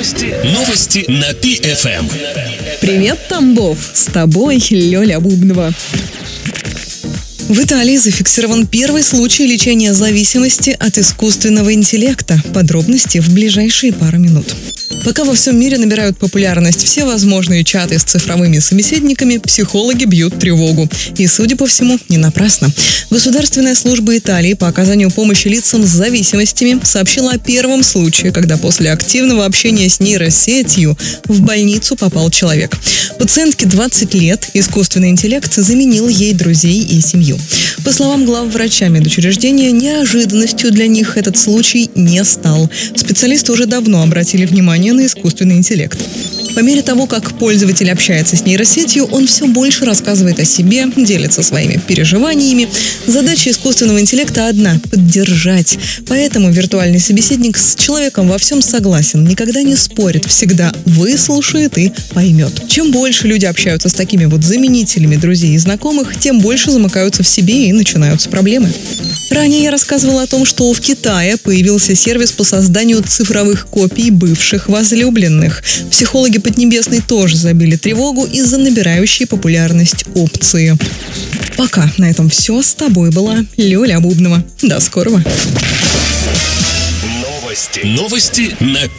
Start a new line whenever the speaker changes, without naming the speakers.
Новости на ПиФМ.
Привет, Тамбов! С тобой Лёля Бубнова. В Италии зафиксирован первый случай лечения зависимости от искусственного интеллекта. Подробности в ближайшие пару минут. Пока во всем мире набирают популярность все возможные чаты с цифровыми собеседниками, психологи бьют тревогу. И, судя по всему, не напрасно. Государственная служба Италии по оказанию помощи лицам с зависимостями сообщила о первом случае, когда после активного общения с нейросетью в больницу попал человек. Пациентке 20 лет, искусственный интеллект заменил ей друзей и семью. По словам главврача медучреждения, неожиданностью для них этот случай не стал. Специалисты уже давно обратили внимание на искусственный интеллект. По мере того, как пользователь общается с нейросетью, он все больше рассказывает о себе, делится своими переживаниями. Задача искусственного интеллекта одна – поддержать. Поэтому виртуальный собеседник с человеком во всем согласен, никогда не спорит, всегда выслушает и поймет. Чем больше люди общаются с такими вот заменителями друзей и знакомых, тем больше замыкаются в себе и начинаются проблемы. Ранее я рассказывала о том, что в Китае появился сервис по созданию цифровых копий бывших возлюбленных. Психологи Поднебесной тоже забили тревогу из-за набирающей популярность опции. Пока на этом все. С тобой была Лёля Бубнова. До скорого.
Новости на